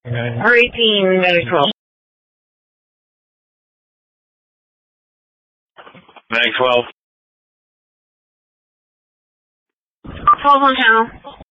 Or 18, maybe 12. Mag 12. 12 on channel.